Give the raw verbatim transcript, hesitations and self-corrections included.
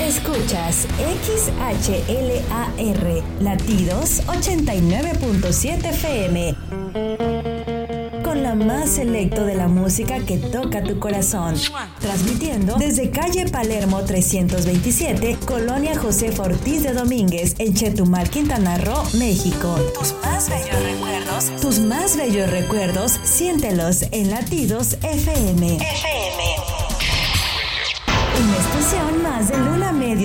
Escuchas X H L A R, Latidos ochenta y nueve punto siete F M. Con la más selecto de la música que toca tu corazón. Transmitiendo desde calle Palermo trescientos veintisiete, Colonia Josefa Ortiz de Domínguez, en Chetumal, Quintana Roo, México. Tus más bellos recuerdos, tus más bellos recuerdos, siéntelos en Latidos F M. F M. Una estación más de Luna Media.